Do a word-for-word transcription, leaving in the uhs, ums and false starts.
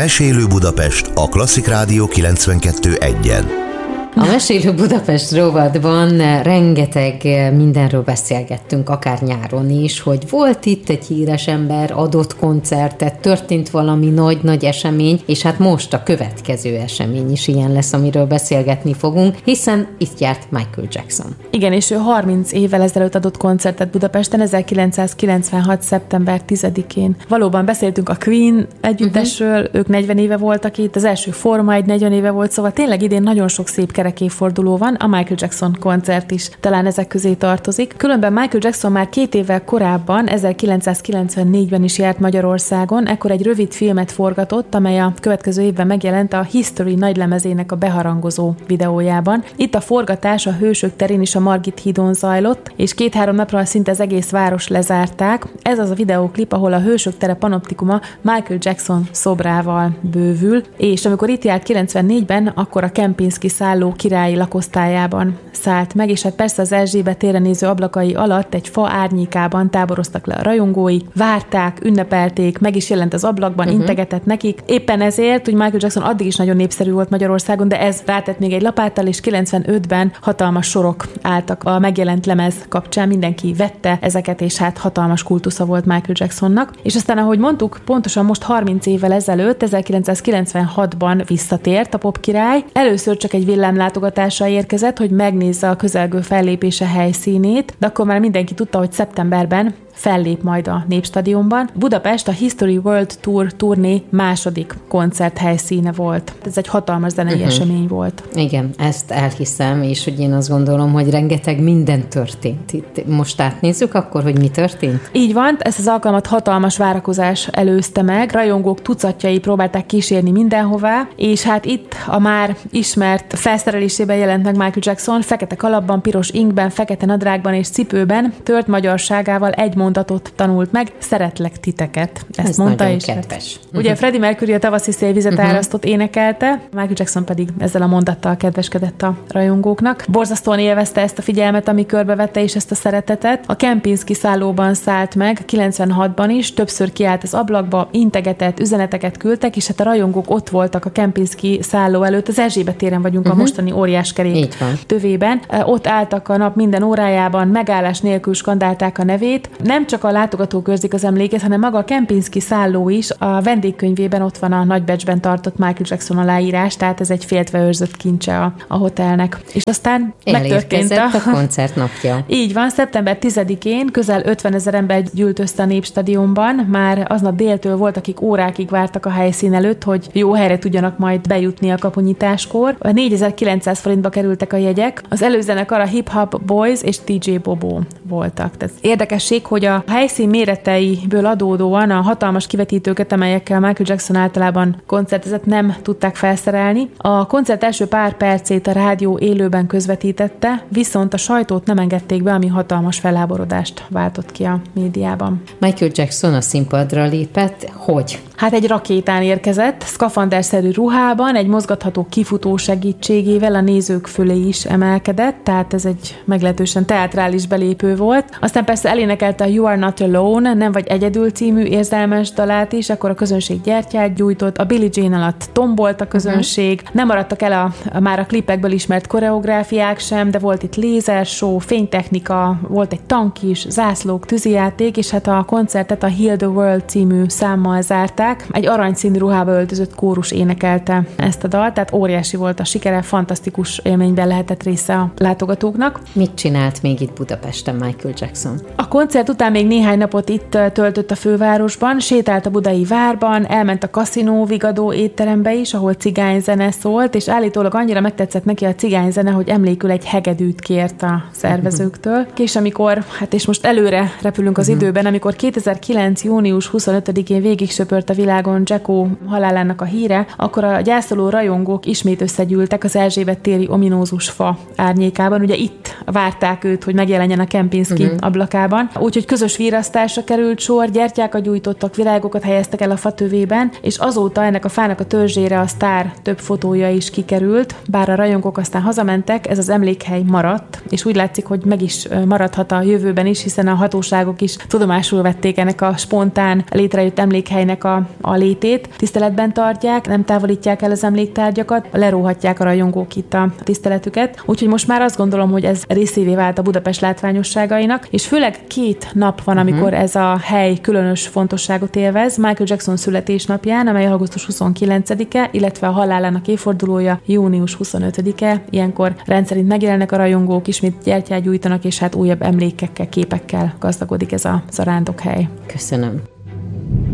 Mesélő Budapest a Klasszik Rádió kilencvenkettő egyen. A Mesélő Budapest rovatban rengeteg mindenről beszélgettünk, akár nyáron is, hogy volt itt egy híres ember, adott koncertet, történt valami nagy-nagy esemény, és hát most a következő esemény is ilyen lesz, amiről beszélgetni fogunk, hiszen itt járt Michael Jackson. Igen, és ő harminc évvel ezelőtt adott koncertet Budapesten, ezerkilencszázkilencvenhat. szeptember tizedikén. Valóban beszéltünk a Queen együttesről, uh-huh. ők negyven éve voltak itt, az első Forma egy negyven éve volt, szóval tényleg idén nagyon sok szép kerekévforduló van, a Michael Jackson koncert is talán ezek közé tartozik. Különben Michael Jackson már két évvel korábban, ezerkilencszázkilencvennégyben is járt Magyarországon, ekkor egy rövid filmet forgatott, amely a következő évben megjelent a History nagylemezének a beharangozó videójában. Itt a forgatás a Hősök terén és a Margit hídon zajlott, és két-három napra szinte az egész város lezárták. Ez az a videóklip, ahol a Hősök tere panoptikuma Michael Jackson szobrával bővül, és amikor itt járt kilencvennégyben, akkor a Kempinski szálló királyi lakosztályában szállt meg, és hát persze az Erzsébet térre néző ablakai alatt egy fa árnyékában táboroztak le a rajongói, várták, ünnepelték, meg is jelent az ablakban, uh-huh. integetett nekik. Éppen ezért, hogy Michael Jackson addig is nagyon népszerű volt Magyarországon, de ez rátett még egy lapáttal, és kilencvenötben hatalmas sorok álltak a megjelent lemez kapcsán, mindenki vette ezeket, és hát hatalmas kultusza volt Michael Jacksonnak. És aztán, ahogy mondtuk, pontosan most harminc évvel ezelőtt, ezerkilencszázkilencvenhatban visszatért a popkirály. Először csak egy villámlátogatásra érkezett, hogy megnézze a közelgő fellépése helyszínét, de akkor már mindenki tudta, hogy szeptemberben fellép majd a Népstadionban. Budapest a History World Tour turné második koncert helyszíne volt. Ez egy hatalmas zenei uh-huh. esemény volt. Igen, ezt elhiszem, és hogy én azt gondolom, hogy rengeteg minden történt itt. Most átnézzük akkor, hogy mi történt? Így van, ezt az alkalmat hatalmas várakozás előzte meg, rajongók tucatjai próbálták kísérni mindenhová, és hát itt a már ismert felszerelésében jelent meg Michael Jackson, fekete kalapban, piros inkben, fekete nadrágban és cipőben, tört magyarságával egy mondatot tanult meg, szeretlek titeket. Ezt Ez mondta, nagyon és kedves. Hát, ugye Freddie Mercury a tavaszi szélvizet uh-huh. árasztott énekelte, Michael Jackson pedig ezzel a mondattal kedveskedett a rajongóknak. Borzasztóan élvezte ezt a figyelmet, ami körbevette, és ezt a szeretetet. A Kempinski szállóban szállt meg, kilencvenhatban is, többször kiállt az ablakba, integetett, üzeneteket küldtek, és hát a rajongók ott voltak a Kempinski szálló előtt, az Erzsébet téren vagyunk uh-huh. a mostani óriáskerék tövében. Ott álltak a nap minden órájában, megállás nélkül skandálták a nevét. Nem csak a látogatók őrzik az emléket, hanem maga a Kempinski szálló is. A vendégkönyvében ott van a nagybecsben tartott Michael Jackson aláírás, tehát ez egy féltve őrzött kincse a, a hotelnek. És aztán megtörtént a... a koncert napja. Így van, szeptember tizedikén közel ötvenezer ember gyűlt össze a Népstadionban. Már aznap déltől volt, akik órákig vártak a helyszín előtt, hogy jó helyre tudjanak majd bejutni a kapunyításkor. négyezer-kilencszáz forintba kerültek a jegyek. Az előzenekar a Hip Hop Boys és té jé Bobo voltak. Tehát érdekesség, hogy a helyszín méreteiből adódóan a hatalmas kivetítőket, amelyekkel Michael Jackson általában koncertezett, nem tudták felszerelni. A koncert első pár percét a rádió élőben közvetítette, viszont a sajtót nem engedték be, ami hatalmas felháborodást váltott ki a médiában. Michael Jackson a színpadra lépett, hogy? Hát egy rakétán érkezett, szkafanderszerű ruhában, egy mozgatható kifutó segítségével a nézők fölé is emelkedett, tehát ez egy meglehetősen teátrális belépő volt. Aztán persze elénekelte a You Are Not Alone, Nem vagy egyedül című érzelmes dalát is, akkor a közönség gyertyát gyújtott, a Billie Jean alatt tombolt a közönség, uh-huh. nem maradtak el a, a már a klipekből ismert koreográfiák sem, de volt itt lézershow, fénytechnika, volt egy tank is, zászlók, tűzijáték, és hát a koncertet a Heal the World című számmal zárták. Egy aranyszínű ruhába öltözött kórus énekelte ezt a dalt, tehát óriási volt a sikere, fantasztikus élményben lehetett része a látogatóknak. Mit csinált még itt Budapesten Michael Jackson? A koncert után még néhány napot itt töltött a fővárosban, sétált a budai várban, elment a kaszinó Vigadó étterembe is, ahol cigányzene szólt, és állítólag annyira megtetszett neki a cigányzene, hogy emlékül egy hegedűt kért a szervezőktől. És amikor, hát és most előre repülünk az uh-huh. időben, amikor kétezer-kilenc. június huszonötödikén végig söpört a világon Jacko halálának a híre, akkor a gyászoló rajongók ismét összegyűltek az Erzsébet téri ominózus fa árnyékában. Ugye itt várták őt, hogy megjelenjen a Kempinski uh-huh. ablakában. Úgyhogy közös virasztásra került sor, gyertyákat gyújtottak, virágokat helyeztek el a fatövében, és azóta ennek a fának a törzsére a sztár több fotója is kikerült, bár a rajongók aztán hazamentek, ez az emlékhely maradt, és úgy látszik, hogy meg is maradhat a jövőben is, hiszen a hatóságok is tudomásul vették ennek a spontán létrejött emlékhelynek a a létét, tiszteletben tartják, nem távolítják el az emléktárgyakat, leróhatják a rajongók itt a tiszteletüket. Úgyhogy most már azt gondolom, hogy ez részévé vált a Budapest látványosságainak, és főleg két nap van, amikor uh-huh. ez a hely különös fontosságot élvez. Michael Jackson születésnapján, amely augusztus huszonkilencedike, illetve a halálának évfordulója június huszonötödike. Ilyenkor rendszerint megjelennek a rajongók, ismét gyertyát gyújtanak, és hát újabb emlékekkel, képekkel gazdagodik ez a zarándokhely. Köszönöm.